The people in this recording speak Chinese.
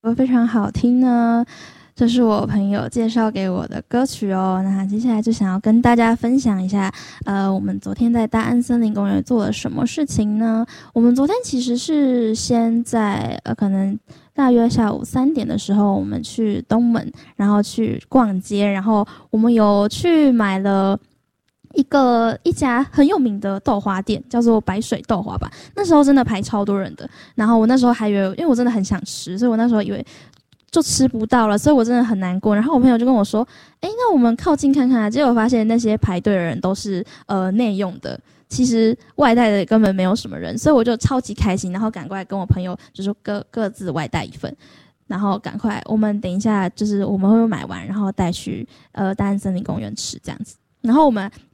非常好听呢，这是我朋友介绍给我的歌曲哦。那接下来就想要跟大家分享一下，我们昨天在大安森林公园做了什么事情呢？我们昨天其实是先在可能大约下午3点的时候，我们去东门，然后去逛街，然后我们有去买了一家很有名的豆花店，叫做白水豆花吧。那时候真的排超多人的，然后我那时候还以为，因为我真的很想吃，所以我那时候以为就吃不到了，所以我真的很难过。然后我朋友就跟我说：那我们靠近看看啊。结果发现那些排队的人都是内用的，其实外带的根本没有什么人，所以我就超级开心，然后赶快跟我朋友就是各自外带一份。然后赶快，我们等一下就是我们会买完，然后带去大安森林公园吃这样子。然后我们